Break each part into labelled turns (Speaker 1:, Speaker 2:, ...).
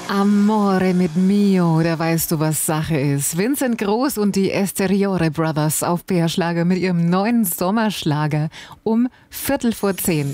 Speaker 1: Amore mit mio, da weißt du, was Sache ist. Vincent Groß und die Esteriore Brothers auf BR Schlager mit ihrem neuen Sommerschlager um 9:15.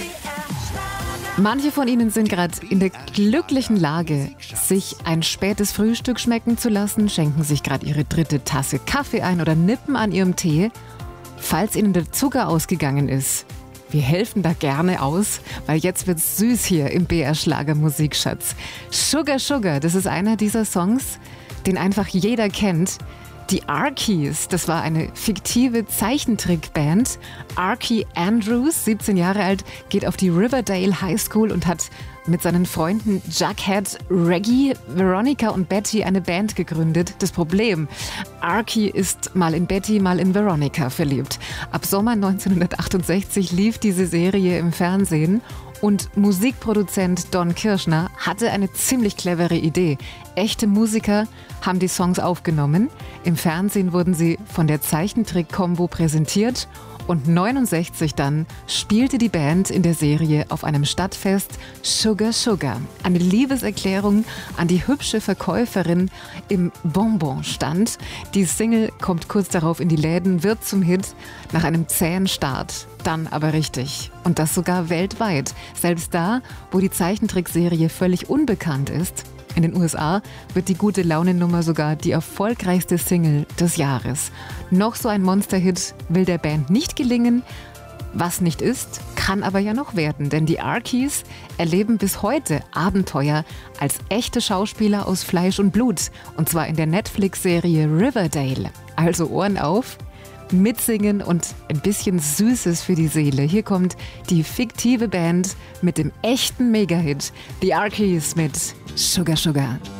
Speaker 1: Manche von ihnen sind gerade in der glücklichen Lage, sich ein spätes Frühstück schmecken zu lassen, schenken sich gerade ihre 3. Tasse Kaffee ein oder nippen an ihrem Tee. Falls ihnen der Zucker ausgegangen ist, wir helfen da gerne aus, weil jetzt wird's süß hier im BR Schlager Musikschatz. Sugar Sugar, das ist einer dieser Songs, den einfach jeder kennt. Die Arkies, das war eine fiktive Zeichentrickband. Arkie Andrews, 17 Jahre alt, geht auf die Riverdale High School und hat mit seinen Freunden Jughead, Reggie, Veronica und Betty eine Band gegründet. Das Problem, Arkie ist mal in Betty, mal in Veronica verliebt. Ab Sommer 1968 lief diese Serie im Fernsehen und Musikproduzent Don Kirshner hatte eine ziemlich clevere Idee. Echte Musiker haben die Songs aufgenommen. Im Fernsehen wurden sie von der Zeichentrick-Kombo präsentiert und 1969 dann spielte die Band in der Serie auf einem Stadtfest Sugar Sugar. Eine Liebeserklärung an die hübsche Verkäuferin im Bonbon-Stand. Die Single kommt kurz darauf in die Läden, wird zum Hit nach einem zähen Start. Dann aber richtig. Und das sogar weltweit. Selbst da, wo die Zeichentrickserie völlig unbekannt ist. In den USA wird die Gute-Laune-Nummer sogar die erfolgreichste Single des Jahres. Noch so ein Monster-Hit will der Band nicht gelingen. Was nicht ist, kann aber ja noch werden. Denn die Arkies erleben bis heute Abenteuer als echte Schauspieler aus Fleisch und Blut. Und zwar in der Netflix-Serie Riverdale. Also Ohren auf, mitsingen und ein bisschen Süßes für die Seele. Hier kommt die fiktive Band mit dem echten Mega-Hit. The Arkies mit Sugar Sugar.